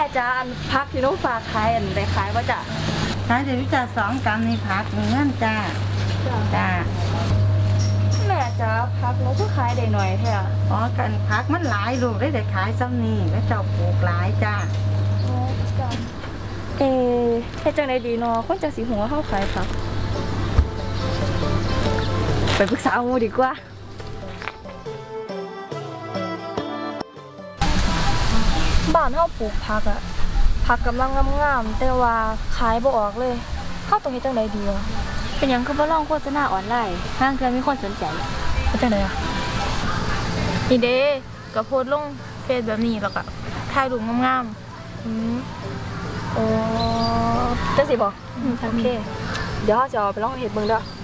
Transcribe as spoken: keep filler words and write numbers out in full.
จ้าอันพักที่น้องฝากขายอันได้ขายว่าจ้ะขายเดี๋ยวจะสองกรัมนี่ผักเงินจ้าจ้าแม่จ้าพักน้องก็ขายได้หน่อยแท้อ๋อกันผักมันหลายลูกได้แต่ขายซ้ำนี่แล้วเจ้าปลูกหลายจ้าอ๋อจ้าเอเฮ็ดจังไดดีเนาะคนจะสิหัวเข้าขายผักไปปรึกษาหมู่ดีกว่าบ้านเฮาปลูกผักอะผักกำลังงามๆแต่ว่าขายบ่ออกเลยเฮาต้องเฮ็ดจังไดดีวะเป็นหยังคือบ่ลองโฆษณาออนไลน์ทางเทื่อมีคนสนใจเฮ็ดจังไดอะนี่เด้ก็โพสต์ลงเฟซแบบนี้แล้วก็ถ่ายรูปงามอืมโอ้จังสิบ่โอเคเดี๋ยวเฮาจะเอาไปลองเฮ็ดเบิ่งเด้อ